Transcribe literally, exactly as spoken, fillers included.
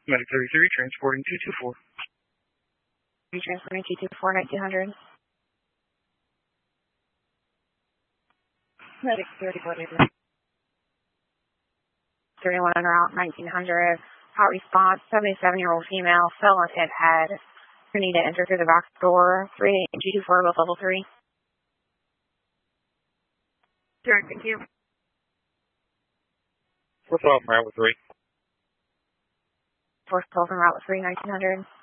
Medic thirty-three, transporting two two four. Transporting two two four, nineteen hundred. Medic thirty-four, thirty-one en route, nineteen hundred. Hot response, seventy-seven-year-old female, fell on hit head. We need to enter through the back door. three eight G two four, both level three. Sure, thank you. Fourth off, route with three. Fourth twelve en route with three, nineteen hundred.